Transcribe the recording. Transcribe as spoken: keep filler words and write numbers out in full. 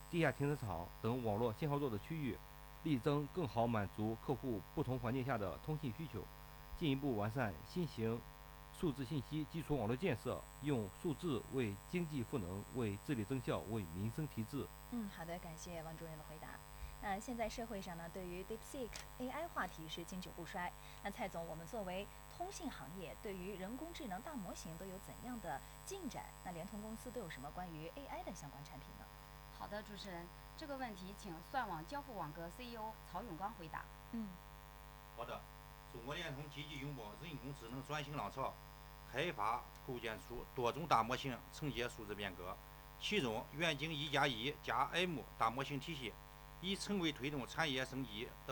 地下停车场等网络信号弱的区域，力争更好满足客户不同环境下的通信需求，进一步完善新型数字信息基础网络建设，用数字为经济赋能，为治理增效，为民生提质。 嗯，好的，感谢王主任的回答。那现在社会上呢，对于 DeepSeek A I 话题是经久不衰。那蔡总，我们作为通信行业，对于人工智能大模型都有怎样的进展？那联通公司都有什么关于 A I 的相关产品呢？ 好的，主持人，这个问题请算网交付网格 C E O 曹永刚回答。 嗯， 好的，中国联通积极拥抱人工智能转型浪潮，开发构建出多种大模型，承接数字变革。其中，远景一加一加 M 大模型体系已成为推动产业升级的